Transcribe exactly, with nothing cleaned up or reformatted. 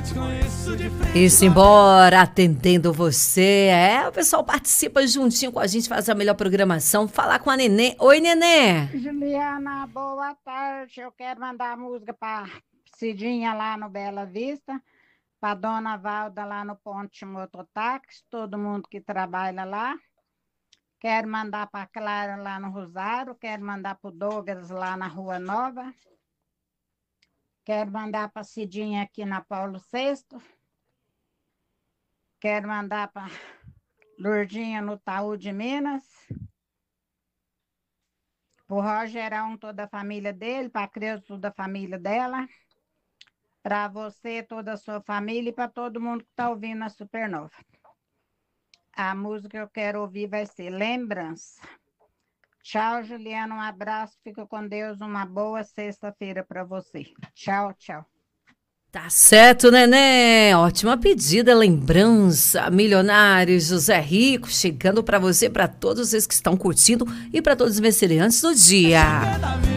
E simbora, atendendo você. É, o pessoal participa juntinho com a gente, faz a melhor programação. Falar com a Nenê. Oi, Nenê. Juliana, boa tarde. Eu quero mandar música para Cidinha lá no Bela Vista, para Dona Valda lá no Ponte Mototáxi, todo mundo que trabalha lá. Quero mandar para Clara lá no Rosário, quero mandar para o Douglas lá na Rua Nova. Quero mandar para Cidinha aqui na Paulo sexto. Quero mandar para Lourdinha no Taú de Minas. Para o Rogerão, toda a família dele, para a Creuza, toda a família dela. Para você, toda a sua família e para todo mundo que está ouvindo a Supernova. A música que eu quero ouvir vai ser Lembrança. Tchau, Juliana, um abraço, fica com Deus, uma boa sexta-feira para você. Tchau, tchau. Tá certo, Nenê. Ótima pedida, lembrança. Milionários, José Rico, chegando para você, para todos vocês que estão curtindo e para todos os aniversariantes do dia.